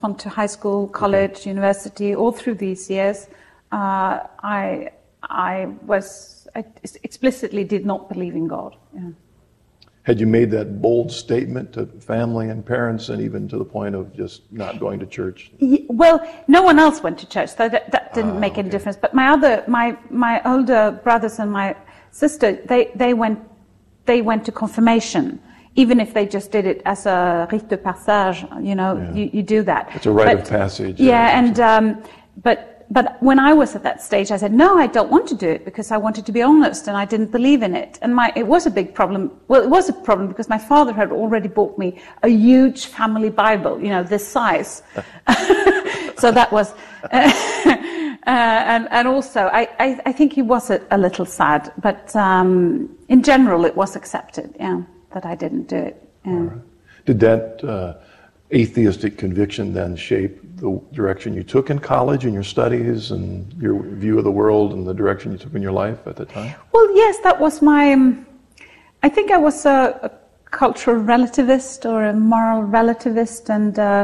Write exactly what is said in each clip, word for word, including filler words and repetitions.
on to high school, college, okay. university, all through these years, uh, I I was I explicitly did not believe in God. Yeah. Had you made that bold statement to family and parents, and even to the point of just not going to church? Yeah, well, no one else went to church, so that, that didn't ah, make any okay. difference. But my other, my my older brothers and my sister, they they went they went to confirmation. Even if they just did it as a rite de passage, you know, yeah. you, you do that. It's a rite but, of passage. Yeah, yeah and um, but but when I was at that stage, I said, no, I don't want to do it because I wanted to be honest and I didn't believe in it. And my it was a big problem. Well, it was a problem because my father had already bought me a huge family Bible, you know, this size. So that was, uh, uh, and and also I, I, I think he was a, a little sad, but um, in general it was accepted. Yeah. That I didn't do it. Yeah. Right. Did that uh, atheistic conviction then shape the direction you took in college and your studies and your view of the world and the direction you took in your life at the time? Well, yes, that was my... Um, I think I was a, a cultural relativist or a moral relativist, and uh,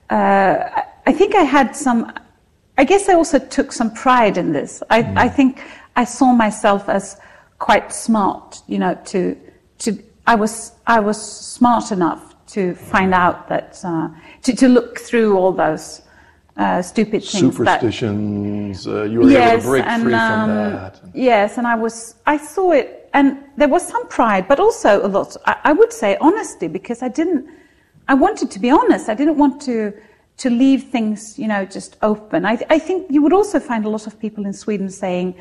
uh, I think I had some... I guess I also took some pride in this. I, mm. I think I saw myself as quite smart, you know, to to... I was I was smart enough to find out that uh, to to look through all those uh, stupid things. Superstitions. That, uh, you were yes, able to break and, free um, from that. Yes, and I was I saw it, and there was some pride, but also a lot. I, I would say honesty, because I didn't. I wanted to be honest. I didn't want to to leave things, you know, just open. I I think you would also find a lot of people in Sweden saying,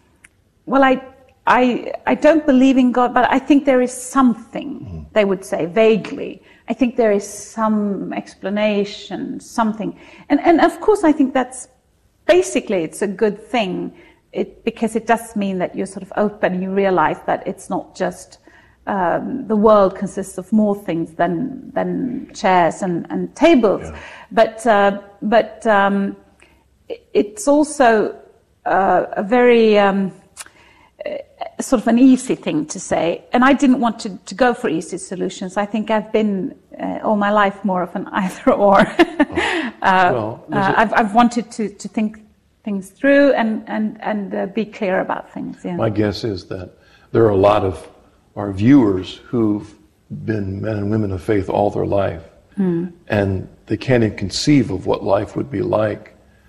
"Well, I." I, I don't believe in God, but I think there is something, mm. they would say, vaguely. I think there is some explanation, something. And, and of course, I think that's, basically, it's a good thing, it, because it does mean that you're sort of open and you realize that it's not just, um, the world consists of more things than, than chairs and, and tables. Yeah. But, uh, but um, it, it's also uh, a very... Um, sort of an easy thing to say, and I didn't want to, to go for easy solutions. I think I've been uh, all my life more of an either or. oh. uh, well, uh, I've, I've wanted to, to think things through and and and uh, be clear about things. Yeah. My guess is that there are a lot of our viewers who've been men and women of faith all their life, mm. and they can't even conceive of what life would be like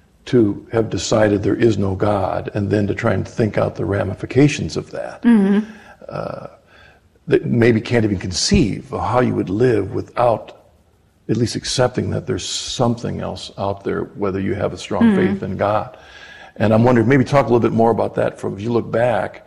to have decided there is no God, and then to try and think out the ramifications of that. Mm-hmm. Uh, that maybe can't even conceive of how you would live without at least accepting that there's something else out there, whether you have a strong mm-hmm. faith in God. And I'm wondering, maybe talk a little bit more about that from, if you look back,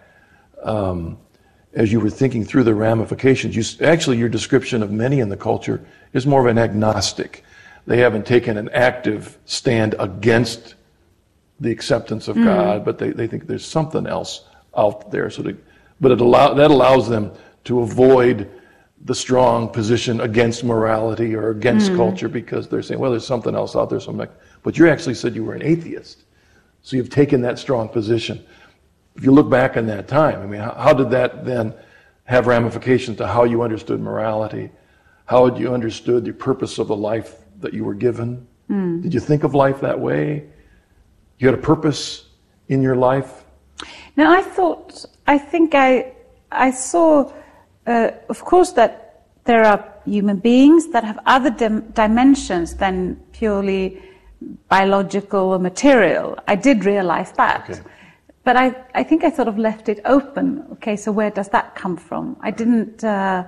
um, as you were thinking through the ramifications. You, actually, your description of many in the culture is more of an agnostic. They haven't taken an active stand against the acceptance of mm. God, but they, they think there's something else out there. So, they, but it allow, that allows them to avoid the strong position against morality or against mm. culture, because they're saying, well, there's something else out there. So I'm like, but you actually said you were an atheist, so you've taken that strong position. If you look back in that time, I mean, how, how did that then have ramifications to how you understood morality? How had you understood the purpose of the life that you were given? Mm. Did you think of life that way? You had a purpose in your life? No, I thought, I think I, I saw, uh, of course, that there are human beings that have other dim- dimensions than purely biological or material. I did realize that. Okay. But I, I think I sort of left it open. Okay, so where does that come from? I didn't... Uh,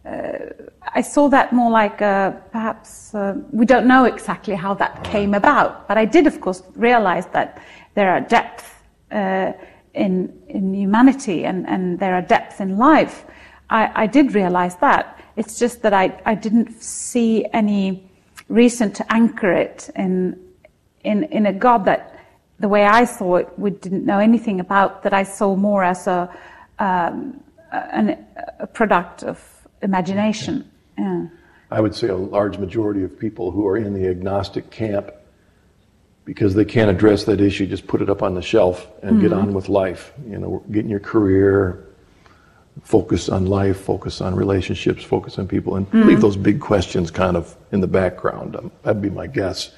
Uh, I saw that more like uh, perhaps uh, we don't know exactly how that came about, but I did, of course, realize that there are depth uh, in in humanity and, and there are depths in life. I, I did realize that. It's just that I, I didn't see any reason to anchor it in in in a God that, the way I saw it, we didn't know anything about. That I saw more as a um, an, a product of imagination. Yeah. I would say a large majority of people who are in the agnostic camp, because they can't address that issue, just put it up on the shelf and mm-hmm. get on with life. You know, getting your career, focus on life, focus on relationships, focus on people, and mm. leave those big questions kind of in the background. Um, that'd be my guess.